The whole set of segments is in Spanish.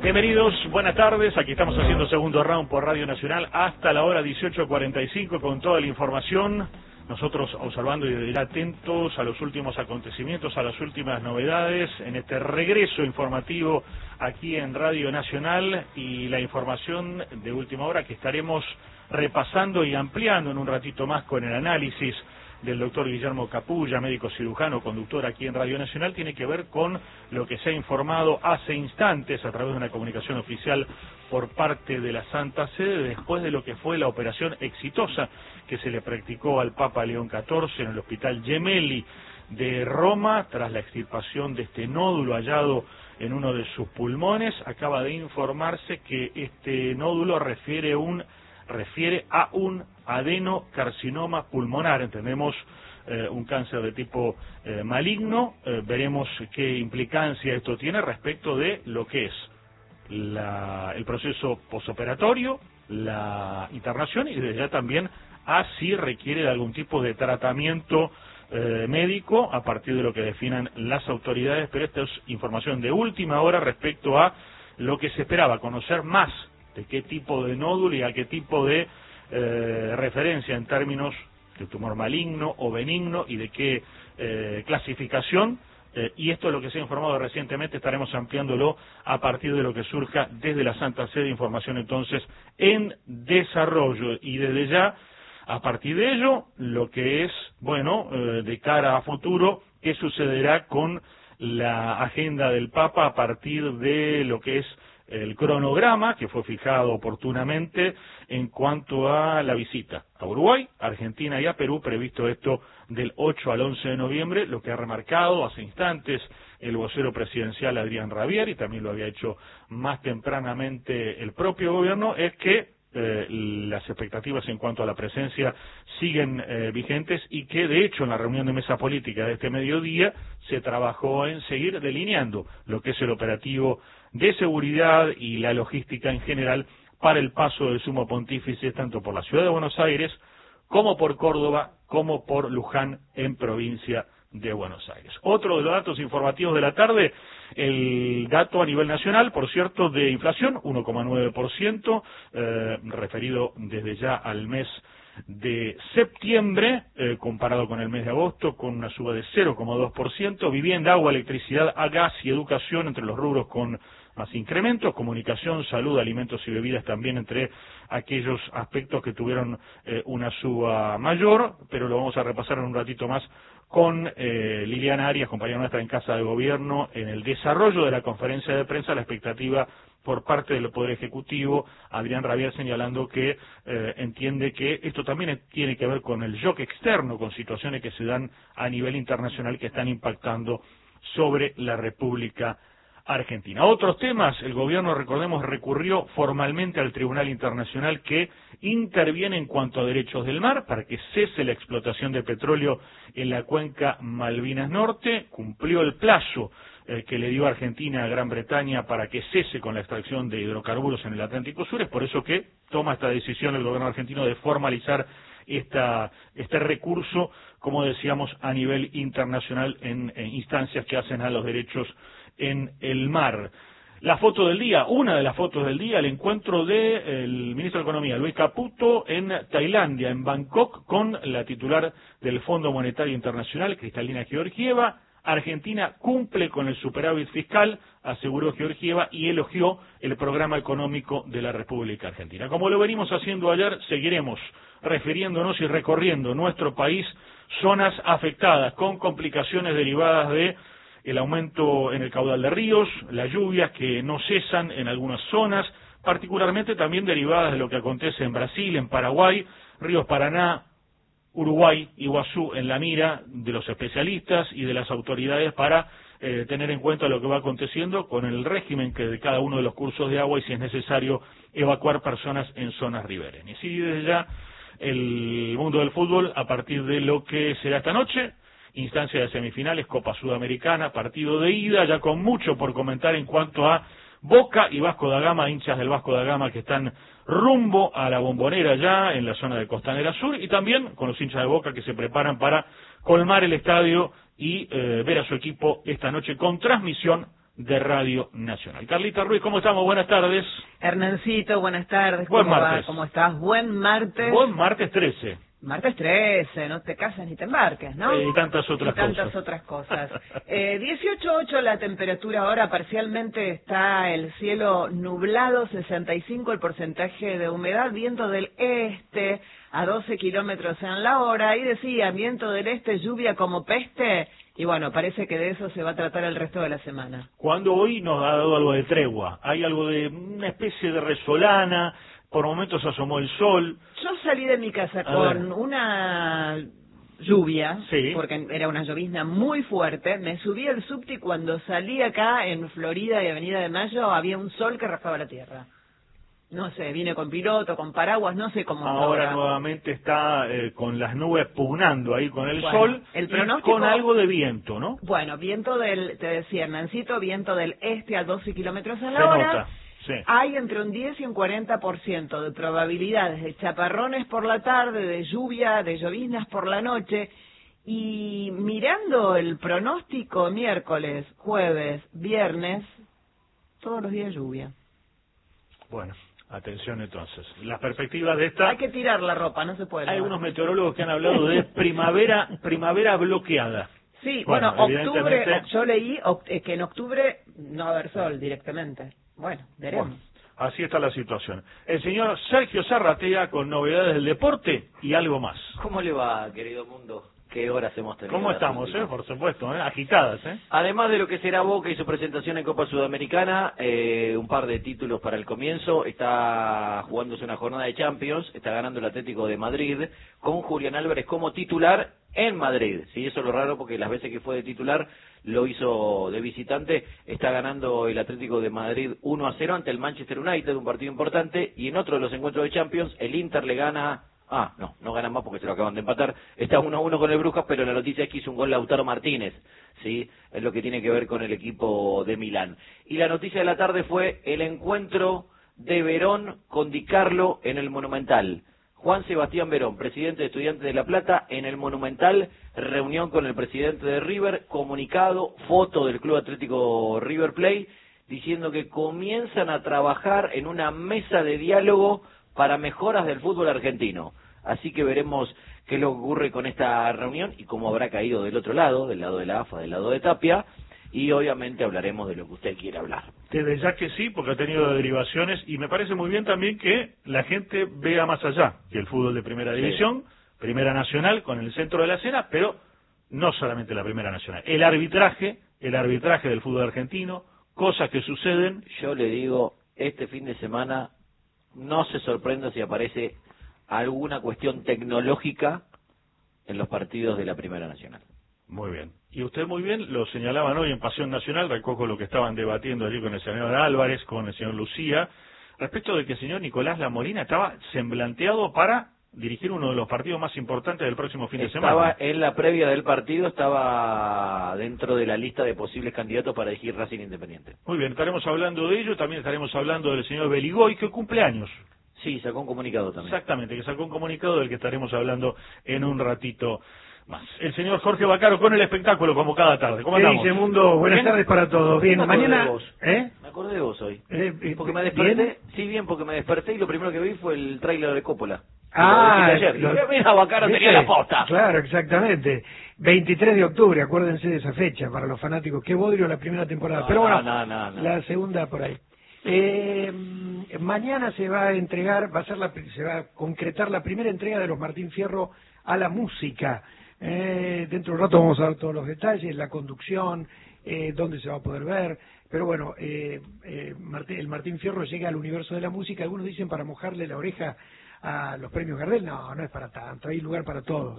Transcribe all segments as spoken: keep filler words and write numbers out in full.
Bienvenidos, buenas tardes, aquí estamos haciendo segundo round por Radio Nacional hasta la hora dieciocho cuarenta y cinco con toda la información, nosotros observando y atentos a los últimos acontecimientos, a las últimas novedades en este regreso informativo aquí en Radio Nacional y la información de última hora que estaremos repasando y ampliando en un ratito más con el análisis del doctor Guillermo Capulla, médico cirujano, conductor aquí en Radio Nacional, tiene que ver con lo que se ha informado hace instantes a través de una comunicación oficial por parte de la Santa Sede después de lo que fue la operación exitosa que se le practicó al Papa León catorce en el Hospital Gemelli de Roma tras la extirpación de este nódulo hallado en uno de sus pulmones. Acaba de informarse que este nódulo refiere un refiere a un adenocarcinoma pulmonar, entendemos eh, un cáncer de tipo eh, maligno, eh, veremos qué implicancia esto tiene respecto de lo que es la, el proceso posoperatorio, la internación y desde ya también a si requiere de algún tipo de tratamiento eh, médico a partir de lo que definan las autoridades, pero esta es información de última hora respecto a lo que se esperaba, conocer más de qué tipo de nódulo y a qué tipo de eh, referencia en términos de tumor maligno o benigno y de qué eh, clasificación, eh, y esto es lo que se ha informado recientemente, estaremos ampliándolo a partir de lo que surja desde la Santa Sede, información entonces en desarrollo, y desde ya, a partir de ello, lo que es, bueno, eh, de cara a futuro, qué sucederá con la agenda del Papa a partir de lo que es el cronograma que fue fijado oportunamente en cuanto a la visita a Uruguay, Argentina y a Perú, previsto esto del ocho al once de noviembre, lo que ha remarcado hace instantes el vocero presidencial Adrián Rabier, y también lo había hecho más tempranamente el propio gobierno, es que eh, las expectativas en cuanto a la presencia siguen eh, vigentes y que de hecho en la reunión de mesa política de este mediodía se trabajó en seguir delineando lo que es el operativo de seguridad y la logística en general para el paso del Sumo Pontífice tanto por la ciudad de Buenos Aires como por Córdoba como por Luján en provincia de Buenos Aires. Otro de los datos informativos de la tarde, el dato a nivel nacional, por cierto, de inflación, uno coma nueve por ciento, eh, referido desde ya al mes de septiembre, eh, comparado con el mes de agosto, con una suba de cero coma dos por ciento, vivienda, agua, electricidad, gas y educación entre los rubros con más incrementos, comunicación, salud, alimentos y bebidas también entre aquellos aspectos que tuvieron eh, una suba mayor, pero lo vamos a repasar en un ratito más con eh, Liliana Arias, compañera nuestra en Casa de Gobierno, en el desarrollo de la conferencia de prensa, la expectativa por parte del Poder Ejecutivo, Adrián Rabier señalando que eh, entiende que esto también tiene que ver con el shock externo, con situaciones que se dan a nivel internacional que están impactando sobre la República Argentina. Otros temas, el gobierno, recordemos, recurrió formalmente al Tribunal Internacional que interviene en cuanto a derechos del mar para que cese la explotación de petróleo en la cuenca Malvinas Norte, cumplió el plazo eh, que le dio Argentina a Gran Bretaña para que cese con la extracción de hidrocarburos en el Atlántico Sur, es por eso que toma esta decisión el gobierno argentino de formalizar esta, este recurso, como decíamos, a nivel internacional en, en instancias que hacen a los derechos en el mar. La foto del día, una de las fotos del día, el encuentro del ministro de Economía, Luis Caputo, en Tailandia, en Bangkok, con la titular del Fondo Monetario Internacional, Kristalina Georgieva. Argentina cumple con el superávit fiscal, aseguró Georgieva, y elogió el programa económico de la República Argentina. Como lo venimos haciendo ayer, seguiremos refiriéndonos y recorriendo nuestro país, zonas afectadas con complicaciones derivadas de el aumento en el caudal de ríos, las lluvias que no cesan en algunas zonas, particularmente también derivadas de lo que acontece en Brasil, en Paraguay, ríos Paraná, Uruguay, Iguazú en la mira de los especialistas y de las autoridades para eh, tener en cuenta lo que va aconteciendo con el régimen que de cada uno de los cursos de agua y si es necesario evacuar personas en zonas ribereñas. Y desde ya el mundo del fútbol a partir de lo que será esta noche, instancia de semifinales, Copa Sudamericana, partido de ida, ya con mucho por comentar en cuanto a Boca y Vasco da Gama, hinchas del Vasco da Gama que están rumbo a la Bombonera ya en la zona de Costanera Sur, y también con los hinchas de Boca que se preparan para colmar el estadio y eh, ver a su equipo esta noche con transmisión de Radio Nacional. Carlita Ruiz, ¿cómo estamos? Buenas tardes. Hernancito, buenas tardes. Buen ¿Cómo martes. va? ¿Cómo estás? Buen martes. Buen martes trece. Martes trece, no te casas ni te embarques, ¿no? Y tantas otras y tantas cosas. otras cosas. Eh, dieciocho punto ocho la temperatura ahora, parcialmente está el cielo nublado, sesenta y cinco el porcentaje de humedad, viento del este a doce kilómetros en la hora, y decía, viento del este, lluvia como peste, y bueno, parece que de eso se va a tratar el resto de la semana. Cuando hoy nos ha dado algo de tregua, hay algo de una especie de resolana, por momentos asomó el sol. Yo salí de mi casa A con ver. una lluvia, Sí. porque era una llovizna muy fuerte, me subí al subte y cuando salí acá en Florida y Avenida de Mayo había un sol que rascaba la tierra. No sé, vine con piloto, con paraguas, no sé cómo está Ahora nuevamente está eh, con las nubes pugnando ahí con el Bueno, sol el y pronóstico- con algo de viento, ¿no? Bueno, viento del, te decía Hernancito, viento del este a doce kilómetros en la Se hora. nota, sí. Hay entre un diez y un cuarenta por ciento de probabilidades de chaparrones por la tarde, de lluvia, de lloviznas por la noche. Y mirando el pronóstico, miércoles, jueves, viernes, todos los días lluvia. Bueno, atención entonces. Las perspectivas de esta... Hay que tirar la ropa, no se puede. Hay lavar. unos meteorólogos que han hablado de primavera, primavera bloqueada. Sí, Bueno, bueno, octubre, evidentemente- yo leí oc- eh, que en octubre no va a haber sol directamente. Bueno, veremos. Bueno, así está la situación. El señor Sergio Zarratea con novedades del deporte y algo más. ¿Cómo le va, querido mundo? ¿Qué horas hemos tenido? ¿Cómo las estamos, últimas? eh? Por supuesto, ¿eh? Agitadas, ¿eh? Además de lo que será Boca y su presentación en Copa Sudamericana, eh, un par de títulos para el comienzo. Está jugándose una jornada de Champions, está ganando el Atlético de Madrid con Julián Álvarez como titular en Madrid. Sí, eso es lo raro porque las veces que fue de titular lo hizo de visitante. Está ganando el Atlético de Madrid uno a cero ante el Manchester United, un partido importante. Y en otro de los encuentros de Champions, el Inter le gana... Ah, no, no ganan más porque se lo acaban de empatar. Está uno a uno con el Brujas, pero la noticia es que hizo un gol Lautaro Martínez, ¿sí? Es lo que tiene que ver con el equipo de Milán. Y la noticia de la tarde fue el encuentro de Verón con Di Carlo en el Monumental. Juan Sebastián Verón, presidente de Estudiantes de La Plata, en el Monumental, reunión con el presidente de River, comunicado, foto del Club Atlético River Plate, diciendo que comienzan a trabajar en una mesa de diálogo para mejoras del fútbol argentino. Así que veremos qué es lo que ocurre con esta reunión y cómo habrá caído del otro lado, del lado de la A F A, del lado de Tapia, y obviamente hablaremos de lo que usted quiera hablar. Desde ya que sí, porque ha tenido derivaciones y me parece muy bien también que la gente vea más allá que el fútbol de primera Sí. división, primera nacional con el centro de la escena, pero no solamente la primera nacional. El arbitraje, el arbitraje del fútbol argentino, cosas que suceden. Yo le digo, este fin de semana no se sorprenda si aparece alguna cuestión tecnológica en los partidos de la Primera Nacional. Muy bien. Y usted muy bien lo señalaban hoy en Pasión Nacional, recojo lo que estaban debatiendo allí con el señor Álvarez, con el señor Lucía, respecto de que el señor Nicolás Lamolina estaba semblanteado para dirigir uno de los partidos más importantes del próximo fin de Estaba semana. en la previa del partido, estaba dentro de la lista de posibles candidatos para dirigir Racing Independiente. Muy bien, estaremos hablando de ello, también estaremos hablando del señor Beligoy, que cumple años. Sí, sacó un comunicado también. Exactamente, que sacó un comunicado del que estaremos hablando en un ratito más. El señor Jorge Bacaro con el espectáculo, como cada tarde. ¿Cómo ¿Qué andamos? dice, mundo? Buenas ¿Bien? tardes para todos. Bien, Me acordé mañana... de vos. ¿Eh? Me acordé de vos hoy. Eh, eh, Porque me ¿bien? desperté, sí, bien, porque me desperté y lo primero que vi fue el tráiler de Coppola. Ah, Lo dijiste ayer. lo- Digo, mira, Bacaro tenía ¿viste? la posta. Claro, exactamente. veintitrés de octubre, acuérdense de esa fecha para los fanáticos. Qué bodrio la primera temporada. No, Pero bueno, no, no, no. la segunda por ahí. Eh, mañana se va a entregar, va a ser la, se va a concretar la primera entrega de los Martín Fierro a la música. Eh, dentro de un rato vamos a ver todos los detalles, la conducción, eh, dónde se va a poder ver. Pero bueno, eh, eh, Martín, el Martín Fierro llega al universo de la música. Algunos dicen para mojarle la oreja a los premios Gardel. No, no es para tanto, hay lugar para todos.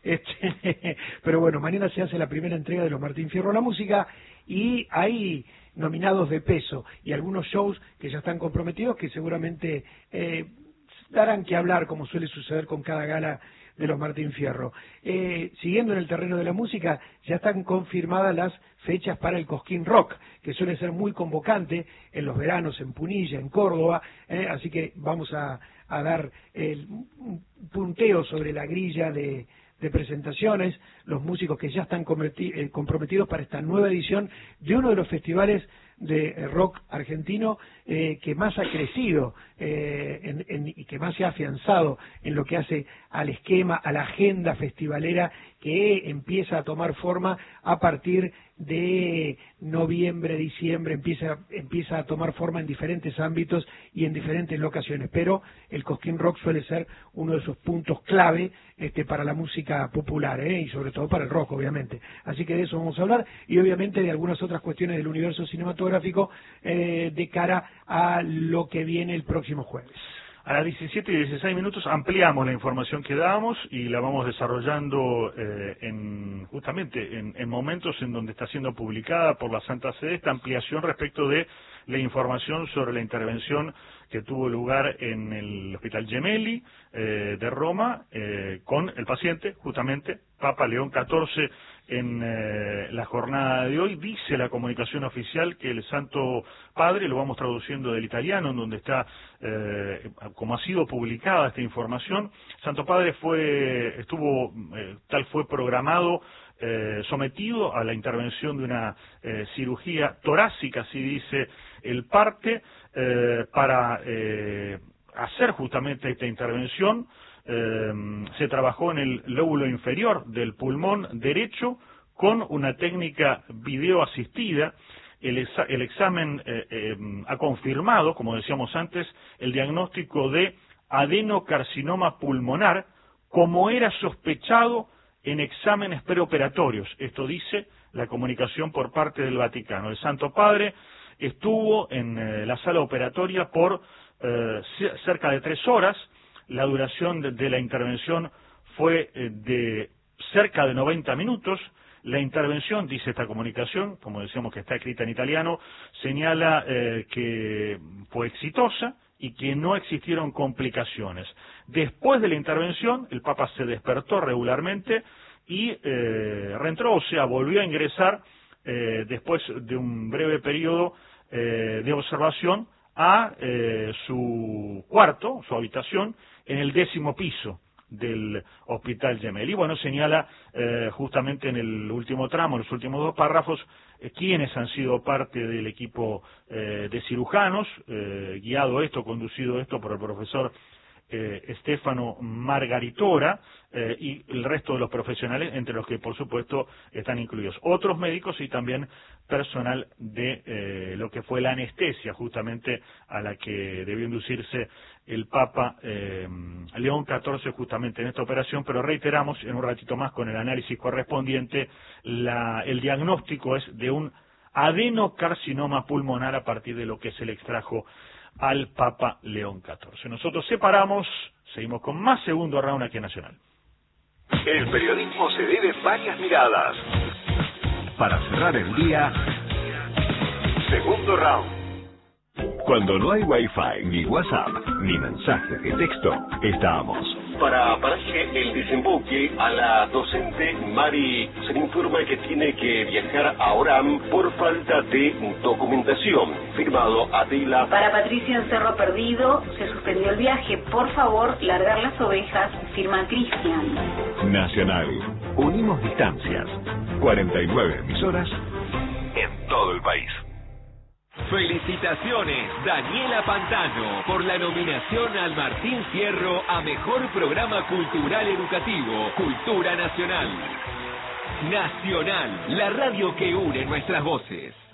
Este, pero bueno, mañana se hace la primera entrega de los Martín Fierro a la música y hay nominados de peso y algunos shows que ya están comprometidos que seguramente eh, darán que hablar, como suele suceder con cada gala de los Martín Fierro. Eh, siguiendo en el terreno de la música, ya están confirmadas las fechas para el Cosquín Rock, que suele ser muy convocante en los veranos en Punilla, en Córdoba, eh, así que vamos a, a dar el, un punteo sobre la grilla de, de presentaciones, los músicos que ya están comprometidos para esta nueva edición de uno de los festivales de rock argentino eh, que más ha crecido eh, en, en, y que más se ha afianzado en lo que hace al esquema, a la agenda festivalera que empieza a tomar forma a partir de noviembre, diciembre, empieza, empieza a tomar forma en diferentes ámbitos y en diferentes locaciones, pero el Cosquín Rock suele ser uno de esos puntos clave este, para la música popular ¿eh? y sobre todo para el rock, obviamente. Así que de eso vamos a hablar y obviamente de algunas otras cuestiones del universo cinematográfico eh, de cara a lo que viene el próximo jueves. A las diecisiete y dieciséis minutos ampliamos la información que dábamos y la vamos desarrollando eh, en, justamente en, en momentos en donde está siendo publicada por la Santa Sede esta ampliación respecto de la información sobre la intervención que tuvo lugar en el Hospital Gemelli eh, de Roma eh, con el paciente, justamente, Papa León catorce, en eh, la jornada de hoy. Dice la comunicación oficial que el Santo Padre, lo vamos traduciendo del italiano, en donde está, eh, como ha sido publicada esta información, Santo Padre fue, estuvo, eh, tal fue programado, eh, sometido a la intervención de una eh, cirugía torácica, así dice el parte, eh, para eh, hacer justamente esta intervención. Eh, se trabajó en el lóbulo inferior del pulmón derecho con una técnica video asistida. El, exa el examen eh, eh, ha confirmado, como decíamos antes, el diagnóstico de adenocarcinoma pulmonar, como era sospechado en exámenes preoperatorios. Esto dice la comunicación por parte del Vaticano. El Santo Padre estuvo en eh, la sala operatoria por eh, cerca de tres horas. La duración de, de la intervención fue eh, de cerca de noventa minutos. La intervención, dice esta comunicación, como decíamos que está escrita en italiano, señala eh, que fue exitosa y que no existieron complicaciones. Después de la intervención, el Papa se despertó regularmente y eh, reentró, o sea, volvió a ingresar eh, después de un breve periodo eh, de observación a eh, su cuarto, su habitación, en el décimo piso del Hospital Gemelli. Bueno, señala eh, justamente en el último tramo, en los últimos dos párrafos, eh, quiénes han sido parte del equipo eh, de cirujanos, eh, guiado esto, conducido esto por el profesor eh, Stefano Margaritora eh, y el resto de los profesionales, entre los que por supuesto están incluidos otros médicos y también personal de eh, lo que fue la anestesia justamente a la que debió inducirse el Papa eh, León catorce justamente en esta operación, pero reiteramos en un ratito más con el análisis correspondiente, la, el diagnóstico es de un adenocarcinoma pulmonar a partir de lo que se le extrajo al Papa León catorce. Nosotros separamos, seguimos con más segundo round aquí en Nacional. El periodismo se debe varias miradas. Para cerrar el día, segundo round. Cuando no hay Wi-Fi, ni WhatsApp, ni mensajes de texto, estamos. Para Paraje el desemboque, a la docente Mari se le informa que tiene que viajar a Orán por falta de documentación. Firmado Adela. Para Patricia en Cerro Perdido, se suspendió el viaje. Por favor, largar las ovejas. Firma Cristian. Nacional. Unimos distancias. cuarenta y nueve emisoras en todo el país. Felicitaciones, Daniela Pantano, por la nominación al Martín Fierro a Mejor Programa Cultural Educativo, Cultura Nacional. Nacional, la radio que une nuestras voces.